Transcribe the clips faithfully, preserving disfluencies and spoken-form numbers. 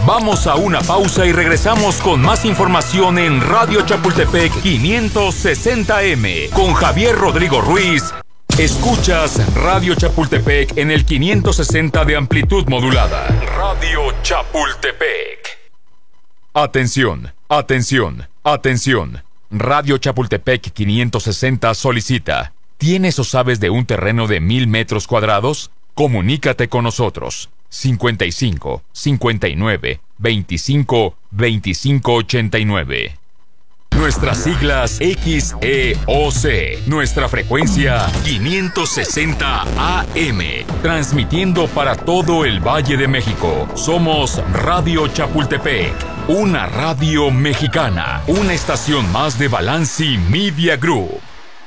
Vamos a una pausa y regresamos con más información en Radio Chapultepec quinientos sesenta M con Javier Rodrigo Ruiz. Escuchas Radio Chapultepec en el quinientos sesenta de amplitud modulada. Radio Chapultepec. Atención, atención, atención. Radio Chapultepec quinientos sesenta solicita: ¿tienes o sabes de un terreno de mil metros cuadrados? Comunícate con nosotros. cincuenta y cinco, cincuenta y nueve, veinticinco, veinticinco ochenta y nueve. Nuestras siglas X E O C. Nuestra frecuencia quinientos sesenta A M. Transmitiendo para todo el Valle de México. Somos Radio Chapultepec, una radio mexicana. Una estación más de Balanci Media Group.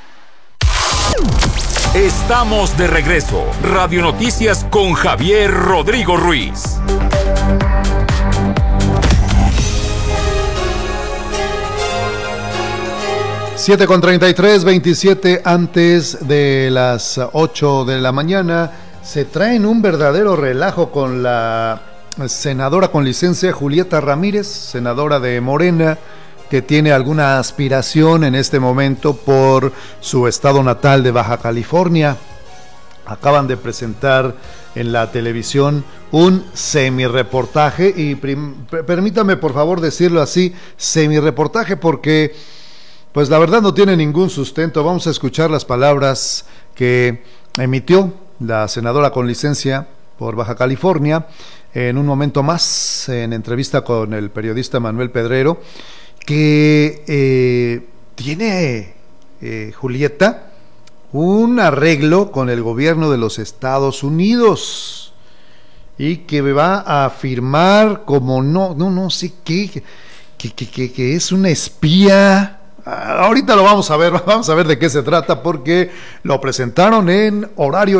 Estamos de regreso. Radio Noticias con Javier Rodrigo Ruiz. siete con treinta y tres, veintisiete antes de las ocho de la mañana. Se traen un verdadero relajo con la senadora con licencia Julieta Ramírez, senadora de Morena, que tiene alguna aspiración en este momento por su estado natal de Baja California. Acaban de presentar en la televisión un semi-reportaje, y prim- permítame por favor decirlo así, semi-reportaje, porque pues la verdad no tiene ningún sustento. Vamos a escuchar las palabras que emitió la senadora con licencia por Baja California en un momento más, en entrevista con el periodista Manuel Pedrero, que eh, tiene eh, Julieta un arreglo con el gobierno de los Estados Unidos y que va a firmar como no, no, no sé qué, que, que, que, que es una espía. Ahorita lo vamos a ver, vamos a ver de qué se trata, porque lo presentaron en horario